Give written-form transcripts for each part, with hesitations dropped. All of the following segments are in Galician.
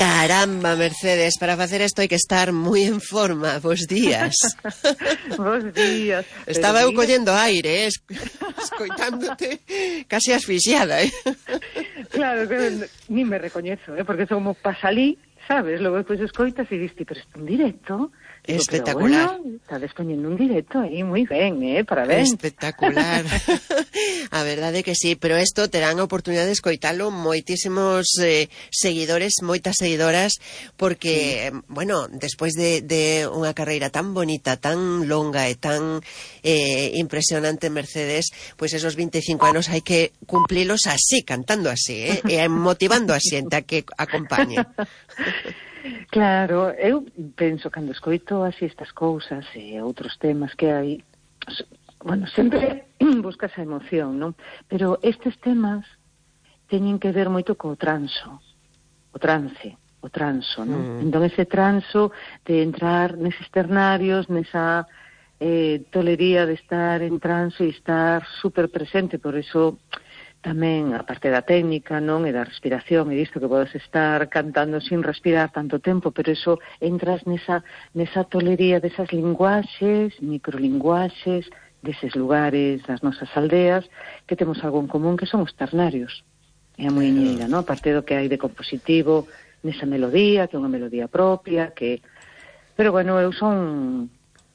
Caramba, Mercedes, para facer isto hai que estar moi en forma. Bos días. Bos días. Estaba eu collendo aire, escoitándote casi asfixiada, Claro, que ni me recoñezo, porque como pasalí, sabes? Logo depois escoitas e diste, pero está en directo. Digo, espectacular. Bueno, está despoñendo un directo aí, moi ben, parabéns. Espectacular. A verdade que sí, pero isto terán a oportunidade de escoitalo moitísimos seguidores, moitas seguidoras, porque, bueno, despois de unha carreira tan bonita, tan longa e tan impresionante, Mercedes, pois esos 25 anos hai que cumplilos así, cantando así, e motivando a xente a que acompañe. Claro, eu penso, cando escoito así estas cousas e outros temas que hai, bueno, sempre buscas a emoción, non? Pero estes temas teñen que ver moito co transo, o transo, non? Entón, ese transo de entrar neses ternarios, nesa tolería de estar en transo e estar super presente, por eso tamén, a parte da técnica, non, e da respiración, e disto que podes estar cantando sin respirar tanto tempo, pero eso entras nesa tolería desas linguaxes, microlinguaxes, deses lugares das nosas aldeas, que temos algo en común, que son os ternarios. É a muiñeira, non? A parte do que hai de compositivo nesa melodía, que é unha melodía propia, que... Pero, bueno, eu somos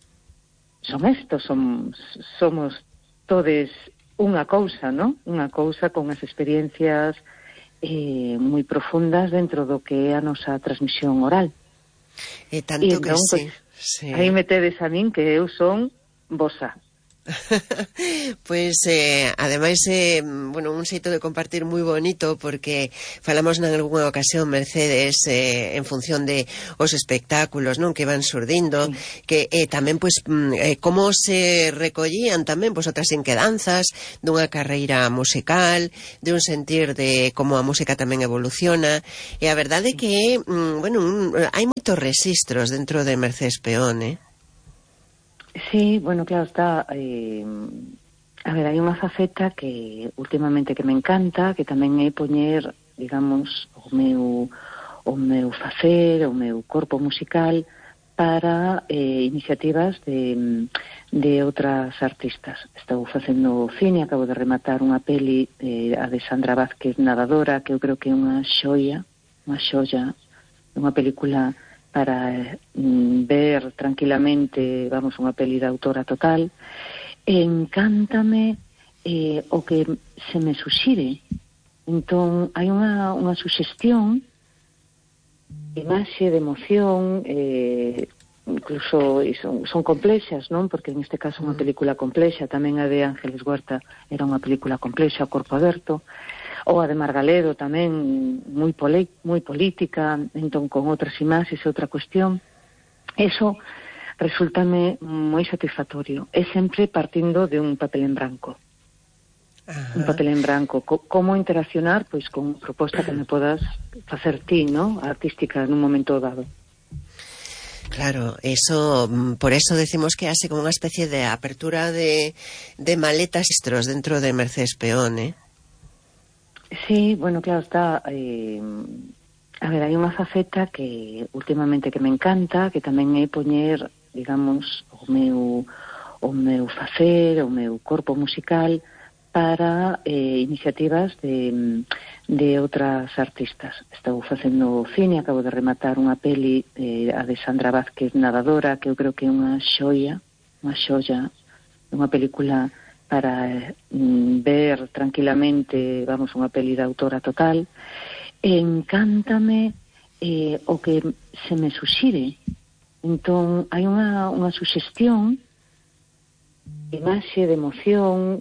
todes unha cousa, non? Unha cousa con as experiencias moi profundas dentro do que é a nosa transmisión oral. E tanto que entón, sí. Pues, sí. Aí metedes a min que eu son vosa. Pois, ademais, bueno, un xeito de compartir moi bonito, porque falamos nalgúna ocasión, Mercedes, en función de os espectáculos, non, que van surdindo, que tamén, pois, como se recollían tamén, pois, outras inquedanzas dunha carreira musical, de un sentir de como a música tamén evoluciona, e a verdade é que, bueno, hai moitos rexistros dentro de Mercedes Peón, Sí, bueno, claro, está... a ver, hai unha faceta que últimamente que me encanta, que tamén é poñer, digamos, o meu facer, o meu corpo musical para iniciativas de outras artistas. Estou facendo cine, acabo de rematar unha peli, a de Sandra Vázquez, Nadadora, que eu creo que é unha xoia, unha película para ver tranquilamente, vamos, unha peli de autora total. Encántame o que se me suxire. Entón, hai unha suxestión de imaxe, de emoción, incluso son complexas, non? Porque en este caso unha película complexa, tamén a de Ángeles Huerta era unha película complexa, a corpo aberto, ou a de Margaledo tamén moi política, entón con outras imaxes e outra cuestión. Eso resúltame moi satisfactorio. É sempre partindo de un papel en branco. Un papel en branco. Como interaccionar, pois, con unha proposta que me podas facer ti, non? Artística nun momento dado. Claro, eso, por eso decimos que hace como unha especie de apertura de maletas dentro de Mercedes Peón, Sí, bueno, claro, está... a ver, hai unha faceta que últimamente que me encanta, que tamén é poñer, digamos, o meu facer, o meu corpo musical para iniciativas de outras artistas. Estou facendo cine, acabo de rematar unha peli, a de Sandra Vázquez, Nadadora, que eu creo que é unha xoia, unha película para ver tranquilamente, vamos, unha peli de autora total. Encántame o que se me suxire. Entón, hai unha suxestión de imaxe, de emoción,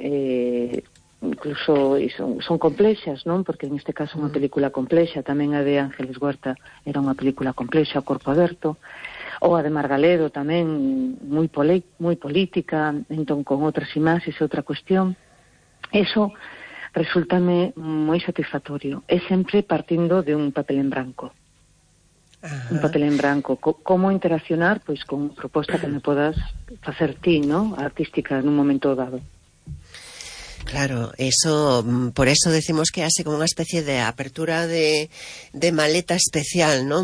incluso son complexas, non? Porque en este caso unha película complexa, tamén a de Ángeles Huerta era unha película complexa, a corpo aberto, ou a de Margaledo tamén moi política, entón con outras imaxes e outra cuestión. Eso resúltame moi satisfactorio. É sempre partindo de un papel en branco. Un papel en branco. Como interaccionar, pois, con proposta que me podas facer ti, non? Artística nun momento dado. Claro, eso, por eso decimos que hace como unha especie de apertura de maleta especial, ¿no?